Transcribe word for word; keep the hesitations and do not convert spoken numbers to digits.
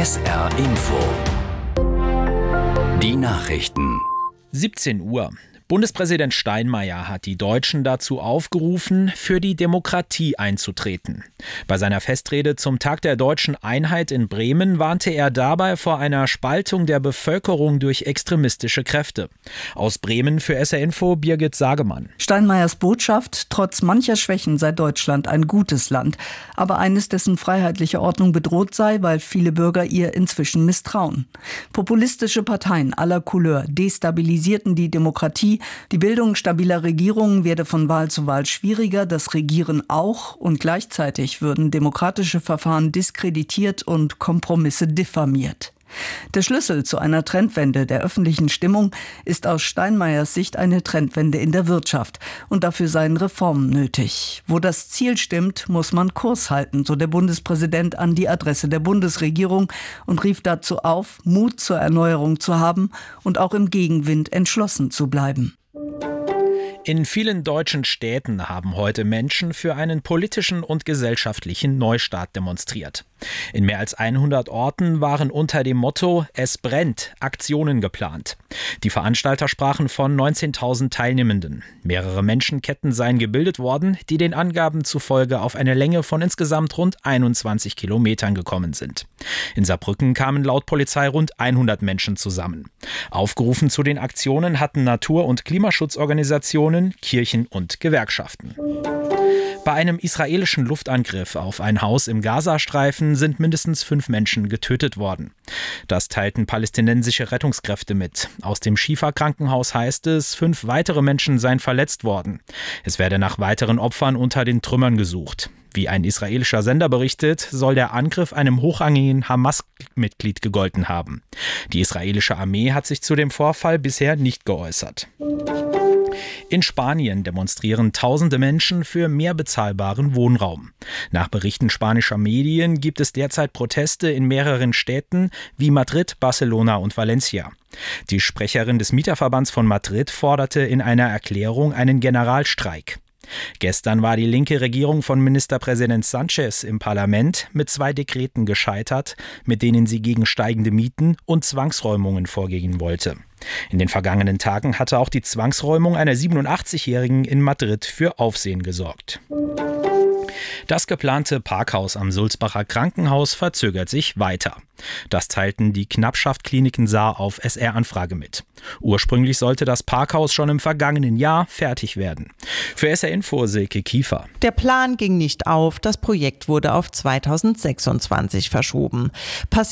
S R Info. Die Nachrichten. siebzehn Uhr. Bundespräsident Steinmeier hat die Deutschen dazu aufgerufen, für die Demokratie einzutreten. Bei seiner Festrede zum Tag der deutschen Einheit in Bremen warnte er dabei vor einer Spaltung der Bevölkerung durch extremistische Kräfte. Aus Bremen für S R Info Birgit Sagemann. Steinmeiers Botschaft: Trotz mancher Schwächen sei Deutschland ein gutes Land, aber eines, dessen freiheitliche Ordnung bedroht sei, weil viele Bürger ihr inzwischen misstrauen. Populistische Parteien aller Couleur destabilisierten die Demokratie. Die Bildung stabiler Regierungen werde von Wahl zu Wahl schwieriger, das Regieren auch, und gleichzeitig würden demokratische Verfahren diskreditiert und Kompromisse diffamiert. Der Schlüssel zu einer Trendwende der öffentlichen Stimmung ist aus Steinmeiers Sicht eine Trendwende in der Wirtschaft. Und dafür seien Reformen nötig. Wo das Ziel stimmt, muss man Kurs halten, so der Bundespräsident an die Adresse der Bundesregierung und rief dazu auf, Mut zur Erneuerung zu haben und auch im Gegenwind entschlossen zu bleiben. In vielen deutschen Städten haben heute Menschen für einen politischen und gesellschaftlichen Neustart demonstriert. In mehr als hundert Orten waren unter dem Motto „Es brennt" Aktionen geplant. Die Veranstalter sprachen von neunzehntausend Teilnehmenden. Mehrere Menschenketten seien gebildet worden, die den Angaben zufolge auf eine Länge von insgesamt rund einundzwanzig Kilometern gekommen sind. In Saarbrücken kamen laut Polizei rund hundert Menschen zusammen. Aufgerufen zu den Aktionen hatten Natur- und Klimaschutzorganisationen, Kirchen und Gewerkschaften. Bei einem israelischen Luftangriff auf ein Haus im Gazastreifen sind mindestens fünf Menschen getötet worden. Das teilten palästinensische Rettungskräfte mit. Aus dem Schifa-Krankenhaus heißt es, fünf weitere Menschen seien verletzt worden. Es werde nach weiteren Opfern unter den Trümmern gesucht. Wie ein israelischer Sender berichtet, soll der Angriff einem hochrangigen Hamas-Mitglied gegolten haben. Die israelische Armee hat sich zu dem Vorfall bisher nicht geäußert. In Spanien demonstrieren tausende Menschen für mehr bezahlbaren Wohnraum. Nach Berichten spanischer Medien gibt es derzeit Proteste in mehreren Städten wie Madrid, Barcelona und Valencia. Die Sprecherin des Mieterverbands von Madrid forderte in einer Erklärung einen Generalstreik. Gestern war die linke Regierung von Ministerpräsident Sánchez im Parlament mit zwei Dekreten gescheitert, mit denen sie gegen steigende Mieten und Zwangsräumungen vorgehen wollte. In den vergangenen Tagen hatte auch die Zwangsräumung einer siebenundachtzigjährigen in Madrid für Aufsehen gesorgt. Das geplante Parkhaus am Sulzbacher Krankenhaus verzögert sich weiter. Das teilten die Knappschaft Kliniken Saar auf S R-Anfrage mit. Ursprünglich sollte das Parkhaus schon im vergangenen Jahr fertig werden. Für S R Info Silke Kiefer. Der Plan ging nicht auf, das Projekt wurde auf zweitausendsechsundzwanzig verschoben. Passiert